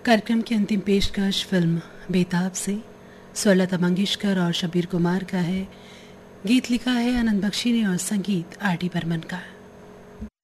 कार्यक्रम की अंतिम पेशकश फिल्म बेताब से लता मंगेशकर और शब्बीर कुमार का है। गीत लिखा है आनंद बख्शी ने और संगीत आर डी बर्मन का।